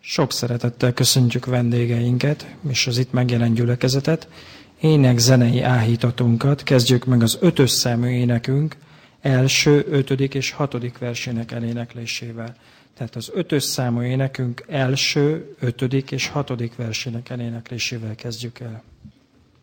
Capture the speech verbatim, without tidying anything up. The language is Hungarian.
Sok szeretettel köszöntjük vendégeinket és az itt megjelent gyülekezetet. Ének zenei áhítatunkat kezdjük meg az ötös számú énekünk első, ötödik és hatodik versének eléneklésével. Tehát az ötös számú énekünk első, ötödik és hatodik versének eléneklésével kezdjük el.